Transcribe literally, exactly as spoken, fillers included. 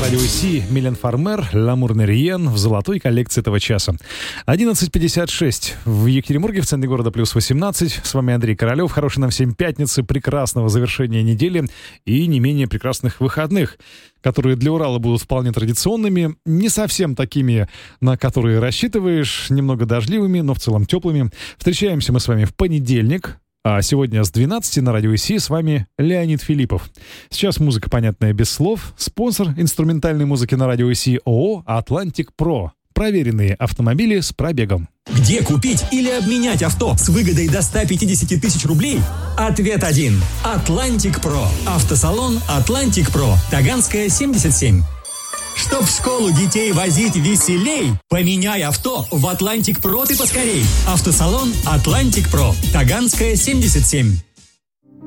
радио Си Милен Фармер, Ламур Нериен в золотой коллекции этого часа. одиннадцать пятьдесят шесть в Екатеринбурге, в центре города, плюс восемнадцать. С вами Андрей Королев. Хорошей нам всем пятницы, прекрасного завершения недели и не менее прекрасных выходных, которые для Урала будут вполне традиционными, не совсем такими, на которые рассчитываешь, немного дождливыми, но в целом теплыми. Встречаемся мы с вами в понедельник. А сегодня с двенадцати на радио Си с вами Леонид Филиппов. Сейчас музыка, понятная без слов. Спонсор инструментальной музыки на радио Си ООО «Атлантик Про». Проверенные автомобили с пробегом. Где купить или обменять авто с выгодой до ста пятидесяти тысяч рублей? Ответ один. «Атлантик Про». Автосалон «Атлантик Про». Таганская, семьдесят семь. Чтоб в школу детей возить веселей, поменяй авто в «Атлантик Про» ты поскорей. Автосалон «Атлантик Про». Таганская, семьдесят семь.